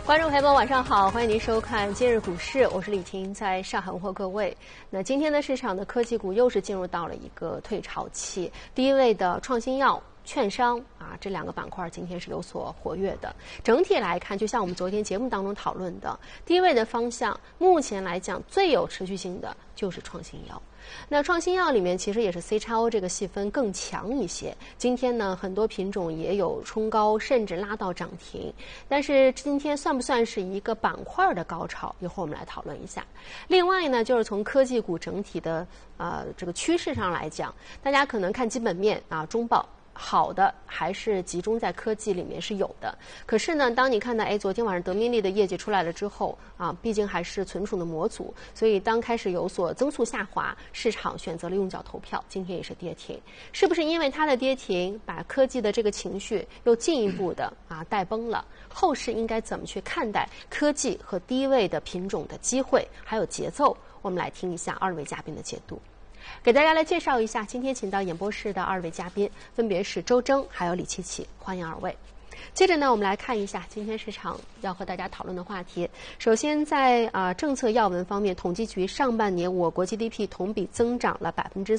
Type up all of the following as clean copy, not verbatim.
观众朋友们，晚上好，欢迎您收看今日股市，我是李婷，在上海问候各位。那今天的市场的科技股又是进入到了一个退潮期，第一位的创新药、券商啊，这两个板块今天是有所活跃的。整体来看，就像我们昨天节目当中讨论的，第一位的方向，目前来讲最有持续性的就是创新药。那创新药里面其实也是 CXO 这个细分更强一些。今天呢，很多品种也有冲高，甚至拉到涨停。但是今天算不算是一个板块的高潮？一会儿我们来讨论一下。另外呢，就是从科技股整体的这个趋势上来讲，大家可能看基本面啊，中报。好的还是集中在科技里面是有的，可是呢，当你看到昨天晚上德明利的业绩出来了之后啊，毕竟还是存储的模组，所以当开始有所增速下滑，市场选择了用脚投票，今天也是跌停，是不是因为它的跌停把科技的这个情绪又进一步的带崩了？后市应该怎么去看待科技和低位的品种的机会还有节奏？我们来听一下二位嘉宾的解读。给大家来介绍一下，今天请到演播室的二位嘉宾，分别是周征还有李琪琪，欢迎二位。接着呢，我们来看一下今天市场要和大家讨论的话题。首先在政策要闻方面，统计局上半年我国 GDP 同比增长了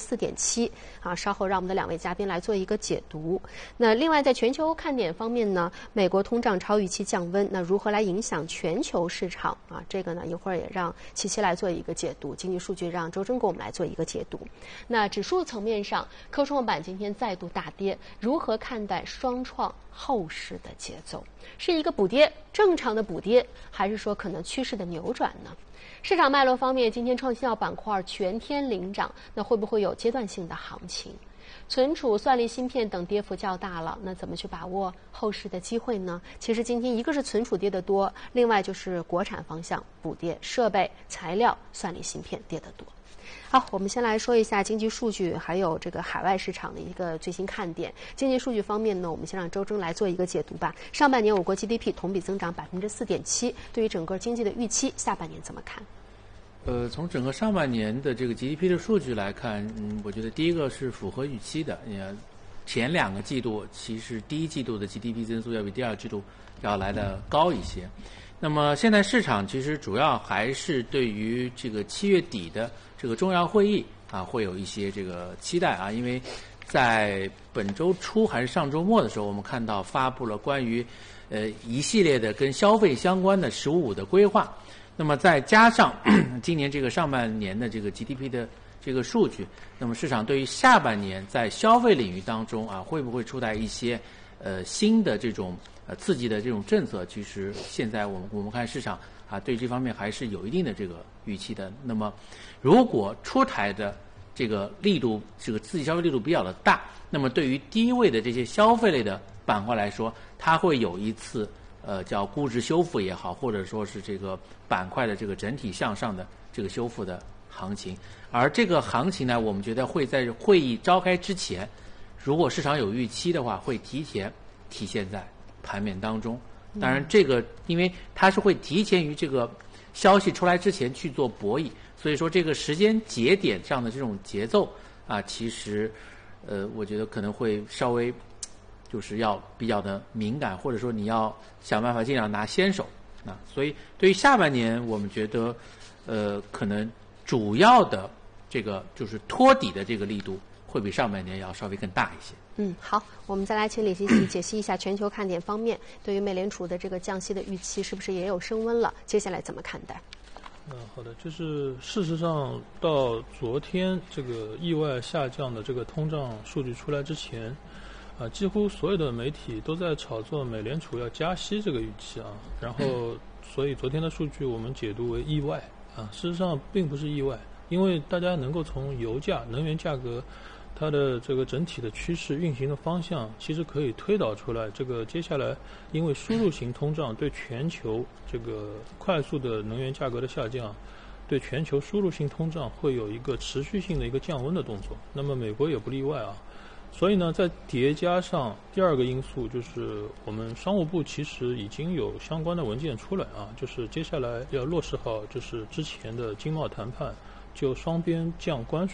4.7%啊，稍后让我们的两位嘉宾来做一个解读。那另外在全球看点方面呢，美国通胀超预期降温，那如何来影响全球市场啊？这个呢一会儿也让琪琪来做一个解读，经济数据让周征给我们来做一个解读。那指数层面上，科创板今天再度大跌，如何看待双创后市的节奏？是一个补跌，正常的补跌，还是说可能趋势的扭转呢？市场脉络方面，今天创新药板块全天领涨，那会不会有阶段性的行情？存储、算力芯片等跌幅较大了，那怎么去把握后市的机会呢？其实今天一个是存储跌得多，另外就是国产方向补跌，设备、材料、算力芯片跌得多。好，我们先来说一下经济数据，还有这个海外市场的一个最新看点。经济数据方面呢，我们先让周征来做一个解读吧。上半年我国 GDP 同比增长4.7%，对于整个经济的预期，下半年怎么看？ 从整个上半年的这个 GDP 的数据来看，我觉得第一个是符合预期的。前两个季度其实第一季度的 GDP 增速要比第二季度要来得高一些。那么现在市场其实主要还是对于这个7月底的这个重要会议啊，会有一些这个期待啊，因为在本周初还是上周末的时候，我们看到发布了关于一系列的跟消费相关的“15+5”的规划。那么再加上今年这个上半年的这个 GDP 的这个数据，那么市场对于下半年在消费领域当中啊，会不会出台一些新的这种刺激的这种政策？其实现在我们看市场啊，对这方面还是有一定的这个预期的。那么如果出台的这个力度，这个刺激消费力度比较的大，那么对于低位的这些消费类的板块来说，它会有一次叫估值修复也好，或者说是这个板块的这个整体向上的这个修复的行情。而这个行情呢，我们觉得会在会议召开之前，如果市场有预期的话，会提前体现在盘面当中。当然这个因为它是会提前于这个消息出来之前去做博弈，所以说这个时间节点上的这种节奏啊，其实我觉得可能会稍微就是要比较的敏感，或者说你要想办法尽量拿先手啊。所以对于下半年，我们觉得可能主要的这个就是托底的这个力度会比上半年要稍微更大一些。 好，我们再来请李琪琪解析一下全球看点方面，对于美联储的这个降息的预期是不是也有升温了？接下来怎么看待？ 好的，就是事实上到昨天这个意外下降的这个通胀数据出来之前，几乎所有的媒体都在炒作美联储要加息这个预期啊，然后所以昨天的数据我们解读为意外啊，事实上并不是意外，因为大家能够从油价、能源价格它的这个整体的趋势运行的方向，其实可以推导出来，这个接下来因为输入型通胀对全球这个快速的能源价格的下降，对全球输入性通胀会有一个持续性的一个降温的动作，那么美国也不例外啊。所以呢，再叠加上第二个因素，就是我们商务部其实已经有相关的文件出来啊，就是接下来要落实好就是之前的经贸谈判，就双边降关税